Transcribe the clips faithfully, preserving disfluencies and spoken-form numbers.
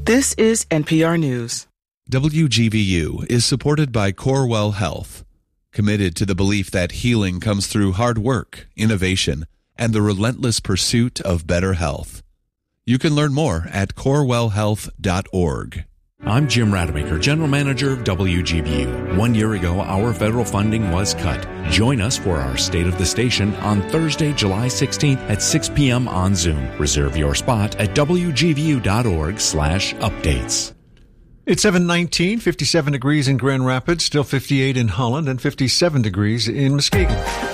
This is N P R News. W G V U is supported by Corewell Health, committed to the belief that healing comes through hard work, innovation, and the relentless pursuit of better health. You can learn more at corewell health dot org. I'm Jim Rademacher, General Manager of W G V U. One year ago, our federal funding was cut. Join us for our State of the Station on Thursday, July sixteenth at six p.m. on Zoom. Reserve your spot at w g v u dot org slash updates. It's seven nineteen, fifty-seven degrees in Grand Rapids, still fifty-eight in Holland, and fifty-seven degrees in Muskegon.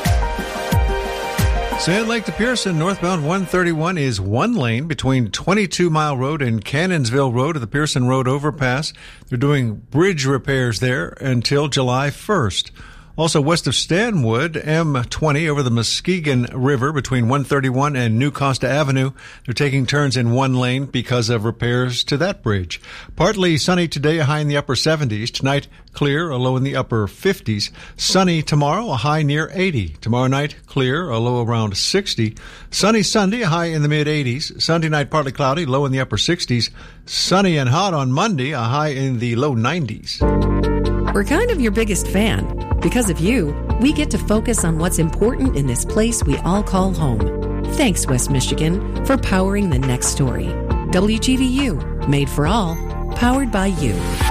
Sand Lake to Pearson, northbound one thirty-one is one lane between twenty-two Mile Road and Cannonsville Road at the Pearson Road overpass. They're doing bridge repairs there until July first. Also west of Stanwood, M twenty over the Muskegon River between one thirty-one and New Costa Avenue. They're taking turns in one lane because of repairs to that bridge. Partly sunny today, a high in the upper seventies. Tonight, clear, a low in the upper fifties. Sunny tomorrow, a high near eighty. Tomorrow night, clear, a low around sixty. Sunny Sunday, a high in the mid-eighties. Sunday night, partly cloudy, low in the upper sixties. Sunny and hot on Monday, a high in the low nineties. We're kind of your biggest fan. Because of you, we get to focus on what's important in this place we all call home. Thanks, West Michigan, for powering the next story. W G V U, made for all, powered by you.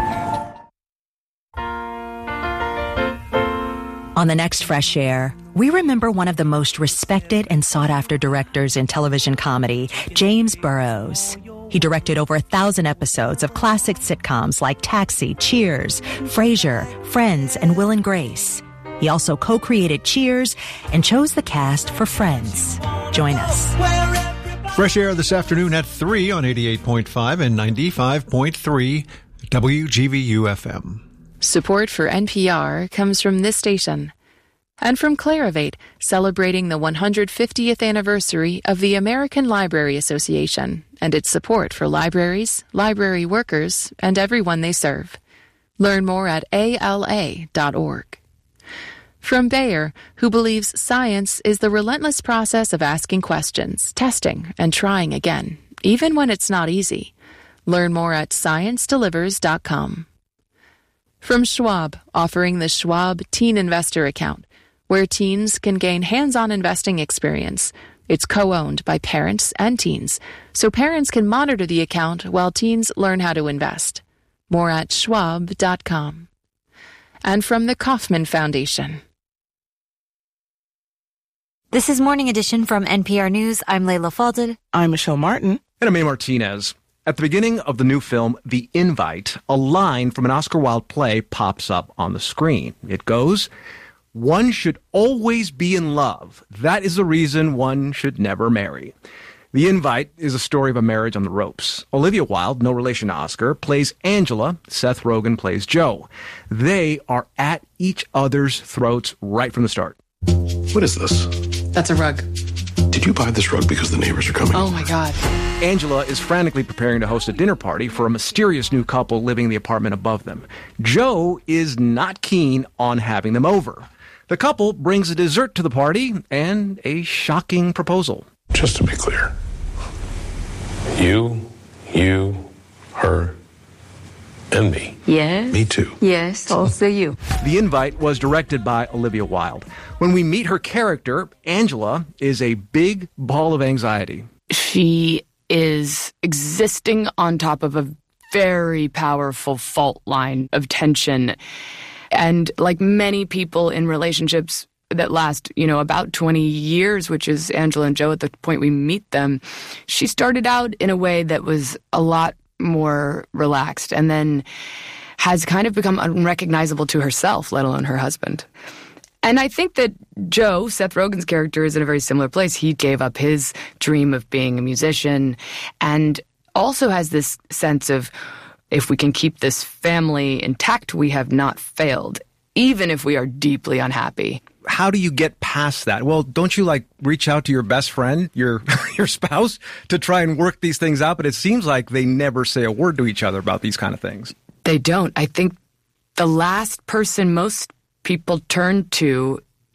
On the next Fresh Air, we remember one of the most respected and sought-after directors in television comedy, James Burrows. He directed over a thousand episodes of classic sitcoms like Taxi, Cheers, Frasier, Friends, and Will and Grace. He also co-created Cheers and chose the cast for Friends. Join us. Fresh Air this afternoon at three on eighty-eight point five and ninety-five point three W G V U F M. Support for N P R comes from this station and from Clarivate, celebrating the one hundred fiftieth anniversary of the American Library Association and its support for libraries, library workers, and everyone they serve. Learn more at A L A dot org. From Bayer, who believes science is the relentless process of asking questions, testing, and trying again, even when it's not easy. Learn more at science delivers dot com. From Schwab, offering the Schwab Teen Investor Account, where teens can gain hands-on investing experience. It's co-owned by parents and teens, so parents can monitor the account while teens learn how to invest. More at schwab dot com. And from the Kauffman Foundation. This is Morning Edition from N P R News. I'm Layla Fadel. I'm Michelle Martin. And I'm A. Martinez. At the beginning of the new film, The Invite, a line from an Oscar Wilde play pops up on the screen. It goes, "One should always be in love. That is the reason one should never marry." The Invite is a story of a marriage on the ropes. Olivia Wilde, no relation to Oscar, plays Angela. Seth Rogen plays Joe. They are at each other's throats right from the start. What is this? That's a rug. Did you buy this rug because the neighbors are coming? Oh, my God. Angela is frantically preparing to host a dinner party for a mysterious new couple living in the apartment above them. Joe is not keen on having them over. The couple brings a dessert to the party and a shocking proposal. Just to be clear, you, you, her, and me. Yes. Me too. Yes, also you. The Invite was directed by Olivia Wilde. When we meet her character, Angela is a big ball of anxiety. She is existing on top of a very powerful fault line of tension. And like many people in relationships that last, you know, about twenty years, which is Angela and Joe at the point we meet them, she started out in a way that was a lot more relaxed and then has kind of become unrecognizable to herself, let alone her husband. And I think that Joe, Seth Rogen's character, is in a very similar place. He gave up his dream of being a musician and also has this sense of, if we can keep this family intact, we have not failed, even if we are deeply unhappy. How do you get past that? Well, don't you like reach out to your best friend, your your spouse, to try and work these things out? But it seems like they never say a word to each other about these kind of things. They don't. I think the last person most people turn to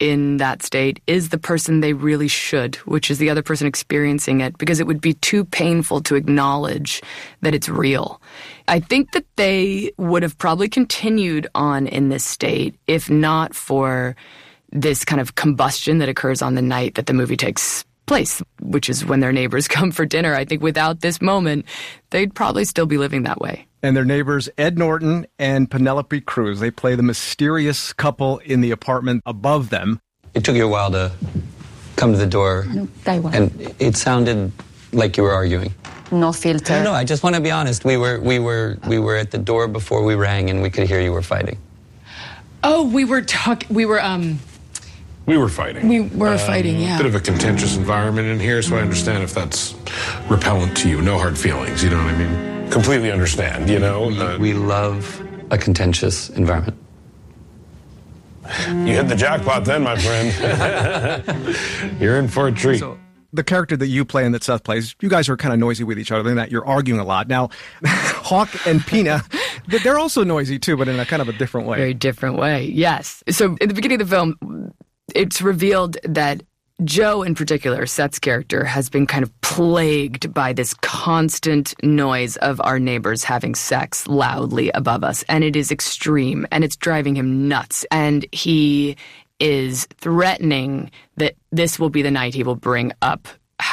in that state is the person they really should, which is the other person experiencing it, because it would be too painful to acknowledge that it's real. I think that they would have probably continued on in this state if not for this kind of combustion that occurs on the night that the movie takes place, which is when their neighbors come for dinner. I think without this moment, they'd probably still be living that way. And their neighbors, Ed Norton and Penelope Cruz, they play the mysterious couple in the apartment above them. It took you a while to come to the door, and it sounded like you were arguing. No filter. No, no, I just want to be honest. We were, we were, we were at the door before we rang, and we could hear you were fighting. Oh, we were talking. We were um. We were fighting. We were um, fighting, yeah. Bit of a contentious environment in here, so I understand if that's repellent to you. No hard feelings, you know what I mean? Completely understand, you know? We, uh, we love a contentious environment. You hit the jackpot then, my friend. You're in for a treat. So, the character that you play and that Seth plays, you guys are kind of noisy with each other in that you're arguing a lot. Now, Hawk and Pina, they're also noisy too, but in a kind of a different way. Very different way, yes. So in the beginning of the film, it's revealed that Joe, in particular, Seth's character, has been kind of plagued by this constant noise of our neighbors having sex loudly above us. And it is extreme, and it's driving him nuts. And he is threatening that this will be the night he will bring up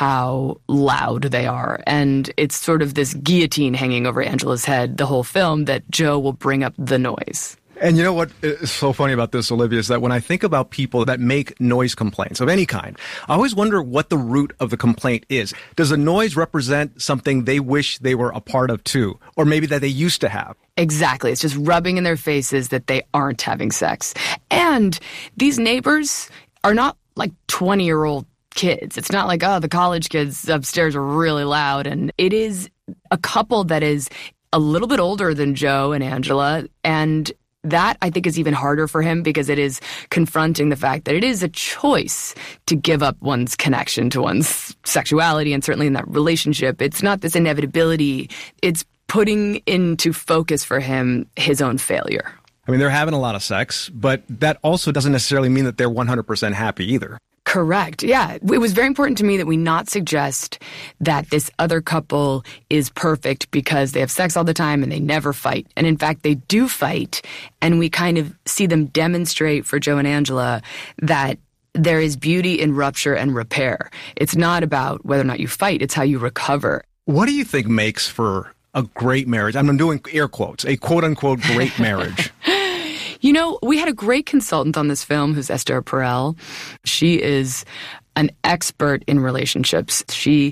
how loud they are. And it's sort of this guillotine hanging over Angela's head the whole film, that Joe will bring up the noise. And you know what is so funny about this, Olivia, is that when I think about people that make noise complaints of any kind, I always wonder what the root of the complaint is. Does the noise represent something they wish they were a part of too, or maybe that they used to have? Exactly. It's just rubbing in their faces that they aren't having sex. And these neighbors are not like twenty-year-old kids. It's not like, oh, the college kids upstairs are really loud. And it is a couple that is a little bit older than Joe and Angela, and that, I think, is even harder for him because it is confronting the fact that it is a choice to give up one's connection to one's sexuality, and certainly in that relationship. It's not this inevitability. It's putting into focus for him his own failure. I mean, they're having a lot of sex, but that also doesn't necessarily mean that they're one hundred percent happy either. Correct. Yeah. It was very important to me that we not suggest that this other couple is perfect because they have sex all the time and they never fight. And in fact, they do fight. And we kind of see them demonstrate for Joe and Angela that there is beauty in rupture and repair. It's not about whether or not you fight. It's how you recover. What do you think makes for a great marriage? I'm doing air quotes, a quote-unquote great marriage. You know, we had a great consultant on this film who's Esther Perel. She is an expert in relationships. She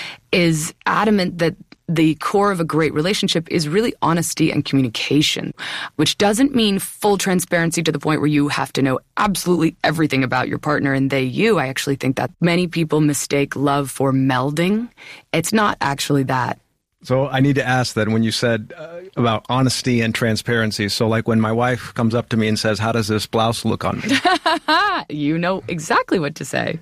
is adamant that the core of a great relationship is really honesty and communication, which doesn't mean full transparency to the point where you have to know absolutely everything about your partner and they you. I actually think that many people mistake love for melding. It's not actually that. So I need to ask then, when you said uh, about honesty and transparency, so like when my wife comes up to me and says, how does this blouse look on me? You know exactly what to say.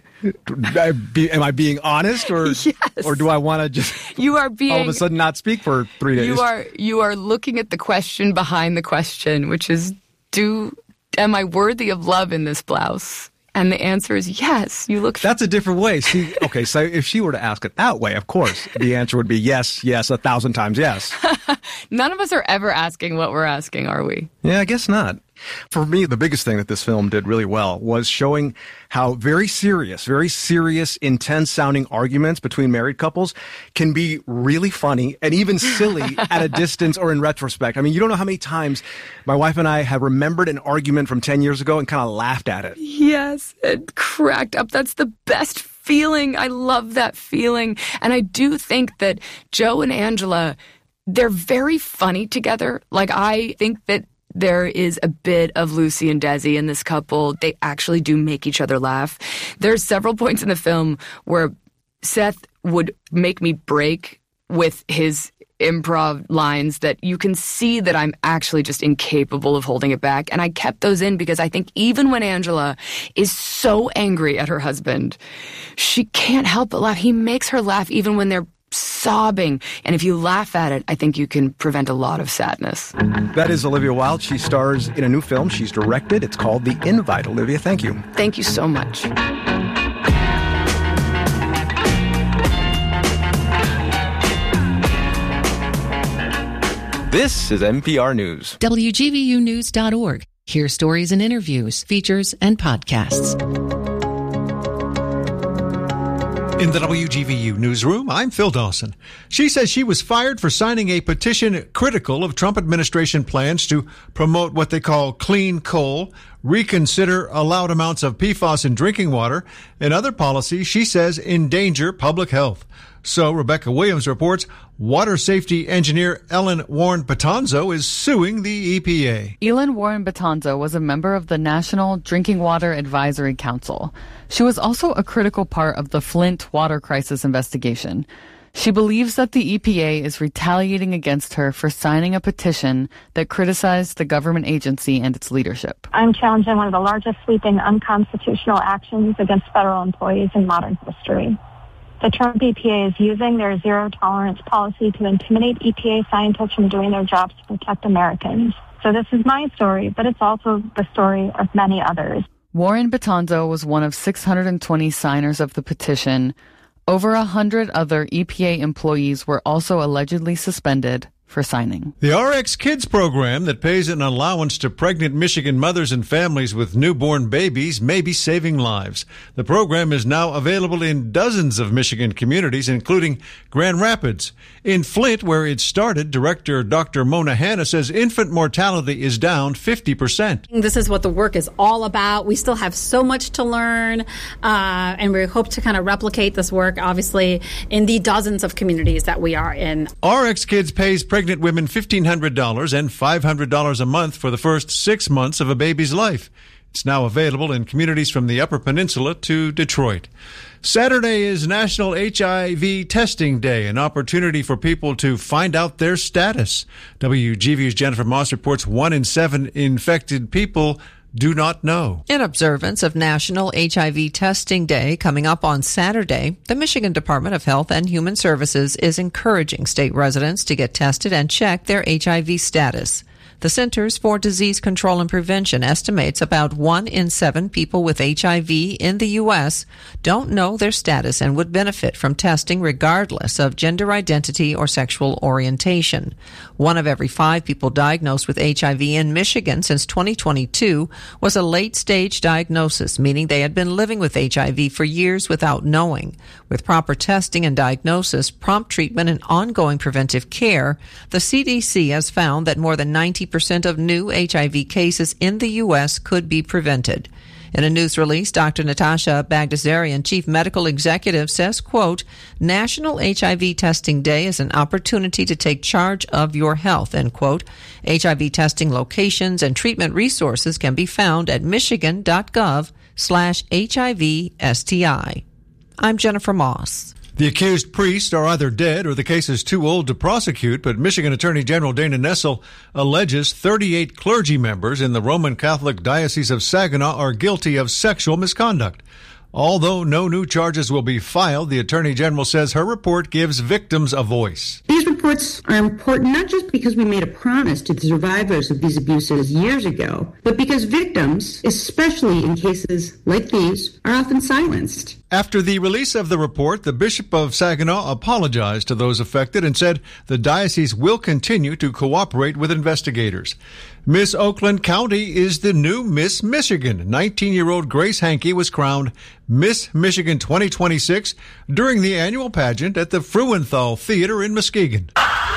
I be, am I being honest, or yes. or do I want to just you are being, all of a sudden not speak for three days? You are you are looking at the question behind the question, which is, do am I worthy of love in this blouse? And the answer is yes. You look. That's a different way. See, okay, so if she were to ask it that way, of course, the answer would be yes, yes, a thousand times yes. None of us are ever asking what we're asking, are we? Yeah, I guess not. For me, the biggest thing that this film did really well was showing how very serious, very serious, intense-sounding arguments between married couples can be really funny and even silly at a distance or in retrospect. I mean, you don't know how many times my wife and I have remembered an argument from ten years ago and kind of laughed at it. Yes, it cracked up. That's the best feeling. I love that feeling. And I do think that Joe and Angela, they're very funny together. Like, I think that there is a bit of Lucy and Desi in this couple. They actually do make each other laugh. There are several points in the film where Seth would make me break with his improv lines that you can see that I'm actually just incapable of holding it back. And I kept those in because I think even when Angela is so angry at her husband, she can't help but laugh. He makes her laugh even when they're sobbing. And if you laugh at it, I think you can prevent a lot of sadness. That is Olivia Wilde. She stars in a new film she's directed. It's called The Invite. Olivia, thank you. Thank you so much. This is N P R News. W G V U news dot org. Hear stories and interviews, features, and podcasts. In the W G V U newsroom, I'm Phil Dawson. She says she was fired for signing a petition critical of Trump administration plans to promote what they call clean coal, reconsider allowed amounts of P FAS in drinking water, and other policies she says endanger public health. So Rebecca Williams reports water safety engineer Ellen Warren-Batonzo is suing the E P A. Ellen Warren-Batonzo was a member of the National Drinking Water Advisory Council. She was also a critical part of the Flint water crisis investigation. She believes that the E P A is retaliating against her for signing a petition that criticized the government agency and its leadership. I'm challenging one of the largest sweeping unconstitutional actions against federal employees in modern history. The Trump E P A is using their zero-tolerance policy to intimidate E P A scientists from doing their jobs to protect Americans. So this is my story, but it's also the story of many others. Warren-Batonzo was one of six hundred twenty signers of the petition. Over one hundred other E P A employees were also allegedly suspended for signing. The R X Kids program that pays an allowance to pregnant Michigan mothers and families with newborn babies may be saving lives. The program is now available in dozens of Michigan communities, including Grand Rapids. In Flint, where it started, director Doctor Mona Hanna says infant mortality is down fifty percent. This is what the work is all about. We still have so much to learn, uh, and we hope to kind of replicate this work, obviously, in the dozens of communities that we are in. R X Kids pays pregnant women fifteen hundred dollars and five hundred dollars a month for the first six months of a baby's life. It's now available in communities from the Upper Peninsula to Detroit. Saturday is National H I V Testing Day, an opportunity for people to find out their status. W G V U's Jennifer Moss reports one in seven infected people do not know. In observance of National H I V Testing Day coming up on Saturday, the Michigan Department of Health and Human Services is encouraging state residents to get tested and check their H I V status. The Centers for Disease Control and Prevention estimates about one in seven people with H I V in the U S don't know their status and would benefit from testing regardless of gender identity or sexual orientation. One of every five people diagnosed with H I V in Michigan since twenty twenty-two was a late-stage diagnosis, meaning they had been living with H I V for years without knowing. With proper testing and diagnosis, prompt treatment, and ongoing preventive care, the C D C has found that more than ninety percent of new H I V cases in the U S could be prevented. In a news release, Doctor Natasha Bagdasarian, Chief Medical Executive, says, quote, National H I V Testing Day is an opportunity to take charge of your health, end quote. H I V testing locations and treatment resources can be found at michigan.gov slash HIV STI. I'm Jennifer Moss. The accused priests are either dead or the case is too old to prosecute, but Michigan Attorney General Dana Nessel alleges thirty-eight clergy members in the Roman Catholic Diocese of Saginaw are guilty of sexual misconduct. Although no new charges will be filed, the Attorney General says her report gives victims a voice. These reports are important not just because we made a promise to the survivors of these abuses years ago, but because victims, especially in cases like these, are often silenced. After the release of the report, the Bishop of Saginaw apologized to those affected and said the diocese will continue to cooperate with investigators. Miss Oakland County is the new Miss Michigan. nineteen-year-old Grace Hankey was crowned Miss Michigan twenty twenty-six during the annual pageant at the Fruenthal Theater in Muskegon.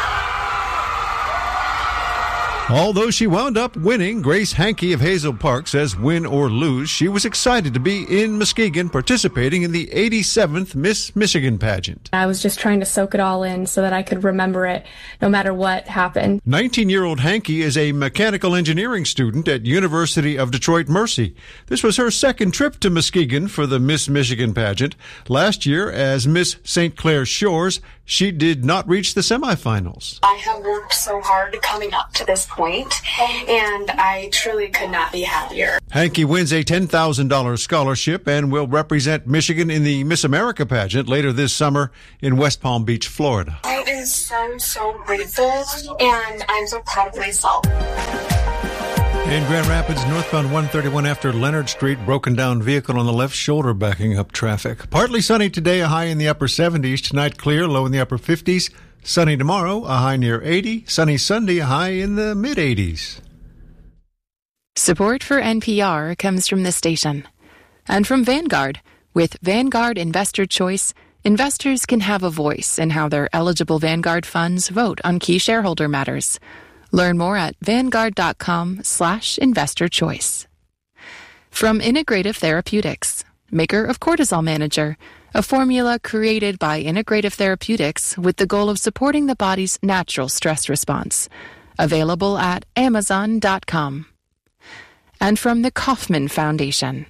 Although she wound up winning, Grace Hankey of Hazel Park says win or lose, she was excited to be in Muskegon participating in the eighty-seventh Miss Michigan pageant. I was just trying to soak it all in so that I could remember it no matter what happened. nineteen-year-old Hankey is a mechanical engineering student at University of Detroit Mercy. This was her second trip to Muskegon for the Miss Michigan pageant. Last year, as Miss Saint Clair Shores, she did not reach the semifinals. I have worked so hard coming up to this point, and I truly could not be happier. Hankey wins a ten thousand dollars scholarship and will represent Michigan in the Miss America pageant later this summer in West Palm Beach, Florida. I am so, so grateful, and I'm so proud of myself. In Grand Rapids, northbound one thirty-one after Leonard Street, broken down vehicle on the left shoulder backing up traffic. Partly sunny today, a high in the upper seventies. Tonight clear, low in the upper fifties. Sunny tomorrow, a high near eighty. Sunny Sunday, a high in the mid eighties. Support for N P R comes from this station and from Vanguard. With Vanguard Investor Choice, investors can have a voice in how their eligible Vanguard funds vote on key shareholder matters. Learn more at vanguard.com slash investor choice. From Integrative Therapeutics, maker of Cortisol Manager, a formula created by Integrative Therapeutics with the goal of supporting the body's natural stress response. Available at amazon dot com. And from the Kauffman Foundation.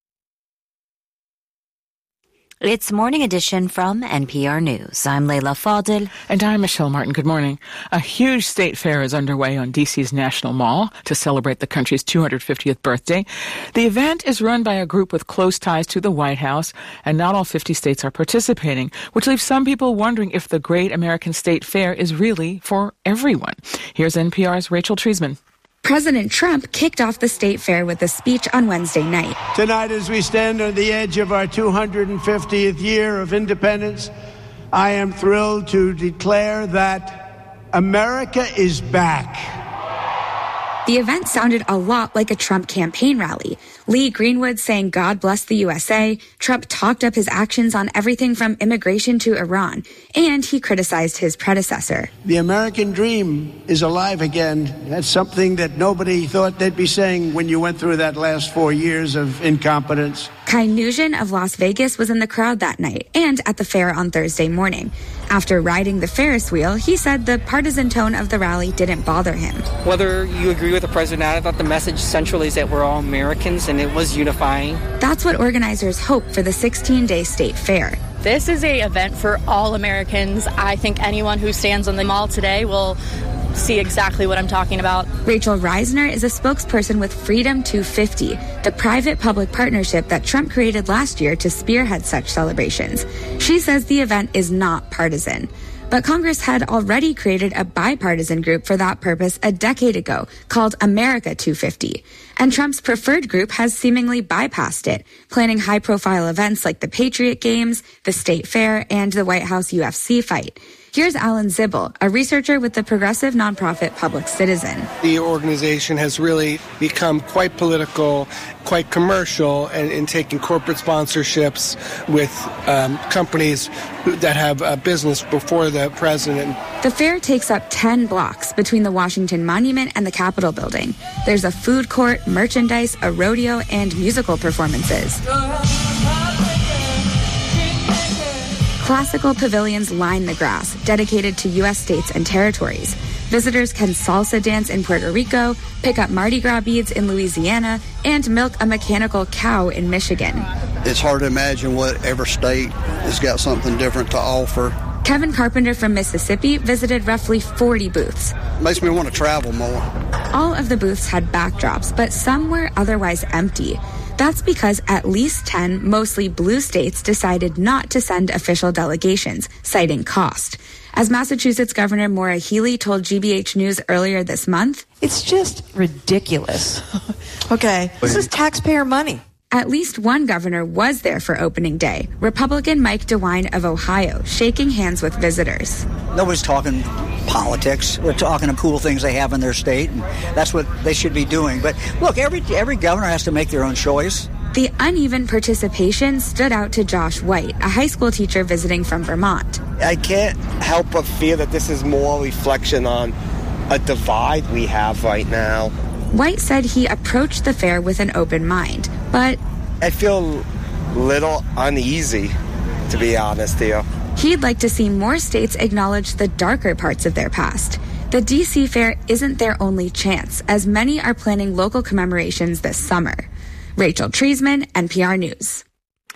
It's Morning Edition from N P R News. I'm Leila Fadel. And I'm Michelle Martin. Good morning. A huge state fair is underway on D C's National Mall to celebrate the country's two hundred fiftieth birthday. The event is run by a group with close ties to the White House, and not all fifty states are participating, which leaves some people wondering if the Great American State Fair is really for everyone. Here's N P R's Rachel Treisman. President Trump kicked off the state fair with a speech on Wednesday night. Tonight, as we stand on the edge of our two hundred fiftieth year of independence, I am thrilled to declare that America is back. The event sounded a lot like a Trump campaign rally. Lee Greenwood saying God bless the U S A. Trump talked up his actions on everything from immigration to Iran, and he criticized his predecessor. The American dream is alive again. That's something that nobody thought they'd be saying when you went through that last four years of incompetence. Kai Nugent of Las Vegas was in the crowd that night and at the fair on Thursday morning. After riding the Ferris wheel, he said the partisan tone of the rally didn't bother him. Whether you agree with the president, I thought the message centrally is that we're all Americans, and it was unifying. That's what organizers hope for the sixteen-day state fair. This is an event for all Americans. I think anyone who stands on the mall today will see exactly what I'm talking about. Rachel Reisner is a spokesperson with Freedom two fifty, the private-public partnership that Trump created last year to spearhead such celebrations. She says the event is not partisan. But Congress had already created a bipartisan group for that purpose a decade ago called America two fifty. And Trump's preferred group has seemingly bypassed it, planning high-profile events like the Patriot Games, the State Fair, and the White House U F C fight. Here's Alan Zibel, a researcher with the progressive nonprofit Public Citizen. The organization has really become quite political, quite commercial, and in taking corporate sponsorships with um, companies that have a business before the president. The fair takes up ten blocks between the Washington Monument and the Capitol building. There's a food court, merchandise, a rodeo, and musical performances. Classical pavilions line the grass, dedicated to U S states and territories. Visitors can salsa dance in Puerto Rico, pick up Mardi Gras beads in Louisiana, and milk a mechanical cow in Michigan. It's hard to imagine what every state has got something different to offer. Kevin Carpenter from Mississippi visited roughly forty booths. Makes me want to travel more. All of the booths had backdrops, but some were otherwise empty. That's because at least ten mostly blue states decided not to send official delegations, citing cost. As Massachusetts Governor Maura Healey told G B H News earlier this month, it's just ridiculous. Okay, this is taxpayer money. At least one governor was there for opening day, Republican Mike DeWine of Ohio, shaking hands with visitors. Nobody's talking politics. We're talking of cool things they have in their state, and that's what they should be doing. But look, every every governor has to make their own choice. The uneven participation stood out to Josh White, a high school teacher visiting from Vermont. I can't help but feel that this is more a reflection on a divide we have right now. White said he approached the fair with an open mind, but I feel a little uneasy, to be honest here. He'd like to see more states acknowledge the darker parts of their past. The D C Fair isn't their only chance, as many are planning local commemorations this summer. Rachel Treisman, N P R News.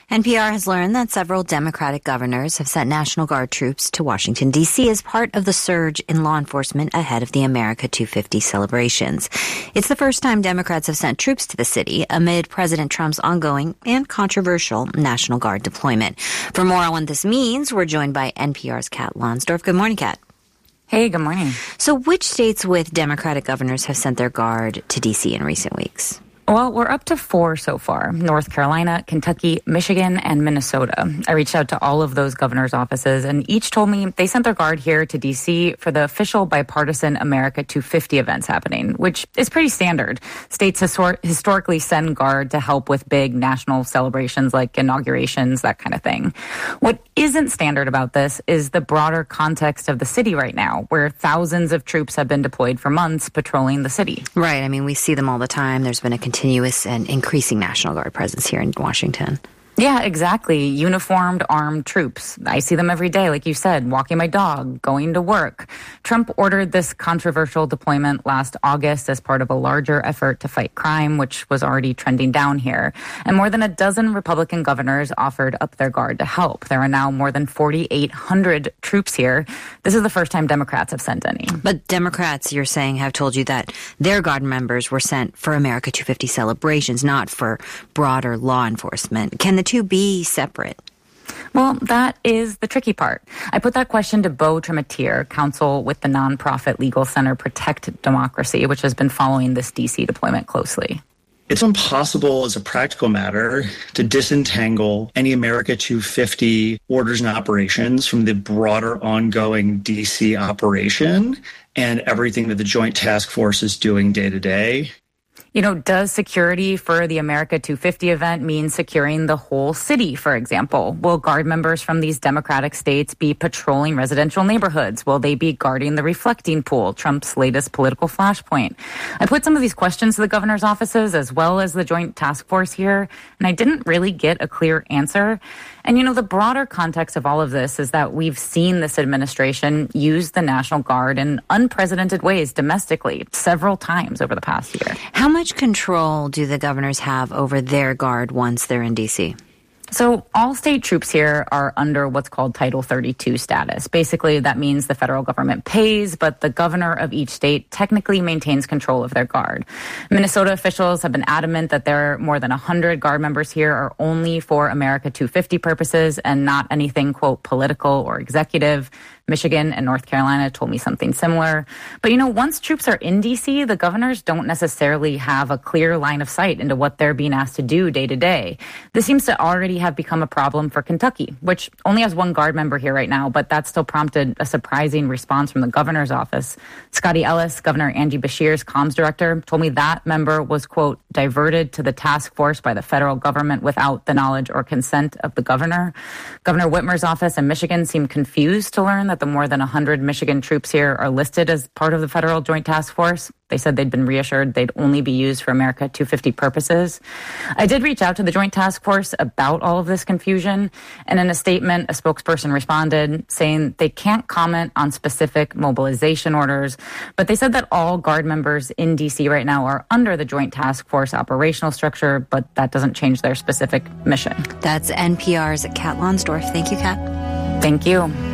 N P R has learned that several Democratic governors have sent National Guard troops to Washington, D C as part of the surge in law enforcement ahead of the America two fifty celebrations. It's the first time Democrats have sent troops to the city amid President Trump's ongoing and controversial National Guard deployment. For more on what this means, we're joined by N P R's Kat Lonsdorf. Good morning, Kat. Hey, good morning. So which states with Democratic governors have sent their Guard to D C in recent weeks? Well, we're up to four so far: North Carolina, Kentucky, Michigan, and Minnesota. I reached out to all of those governors' offices, and each told me they sent their Guard here to D C for the official bipartisan America two fifty events happening, which is pretty standard. States histor- historically send Guard to help with big national celebrations like inaugurations, that kind of thing. What isn't standard about this is the broader context of the city right now, where thousands of troops have been deployed for months patrolling the city. Right. I mean, we see them all the time. There's been a continuous and increasing National Guard presence here in Washington. Yeah, exactly. Uniformed, armed troops. I see them every day, like you said, walking my dog, going to work. Trump ordered this controversial deployment last August as part of a larger effort to fight crime, which was already trending down here. And more than a dozen Republican governors offered up their Guard to help. There are now more than forty-eight hundred troops here. This is the first time Democrats have sent any. But Democrats, you're saying, have told you that their Guard members were sent for America two fifty celebrations, not for broader law enforcement. Can the two be separate? Well, that is the tricky part. I put that question to Beau Trematier, counsel with the nonprofit legal center Protect Democracy, which has been following this D C deployment closely. It's impossible as a practical matter to disentangle any America two fifty orders and operations from the broader ongoing D C operation and everything that the Joint Task Force is doing day to day. You know, does security for the America two fifty event mean securing the whole city, for example? Will Guard members from these Democratic states be patrolling residential neighborhoods? Will they be guarding the reflecting pool, Trump's latest political flashpoint? I put some of these questions to the governor's offices as well as the Joint Task Force here, and I didn't really get a clear answer. And, you know, the broader context of all of this is that we've seen this administration use the National Guard in unprecedented ways domestically several times over the past year. How much control do the governors have over their Guard once they're in D C? So all state troops here are under what's called Title thirty-two status. Basically, that means the federal government pays, but the governor of each state technically maintains control of their Guard. Minnesota officials have been adamant that there are more than one hundred Guard members here are only for America two fifty purposes and not anything, quote, political or executive. Michigan and North Carolina told me something similar. But, you know, once troops are in D C, the governors don't necessarily have a clear line of sight into what they're being asked to do day to day. This seems to already have become a problem for Kentucky, which only has one Guard member here right now, but that still prompted a surprising response from the governor's office. Scotty Ellis, Governor Angie Beshear's comms director, told me that member was, quote, diverted to the task force by the federal government without the knowledge or consent of the governor. Governor Whitmer's office in Michigan seemed confused to learn that the more than one hundred Michigan troops here are listed as part of the federal Joint Task Force. They said they'd been reassured they'd only be used for America two fifty purposes. I did reach out to the Joint Task Force about all of this confusion, and in a statement, a spokesperson responded saying they can't comment on specific mobilization orders, but they said that all Guard members in D C right now are under the Joint Task Force operational structure, but that doesn't change their specific mission. That's N P R's Kat Lonsdorf. Thank you, Kat. Thank you.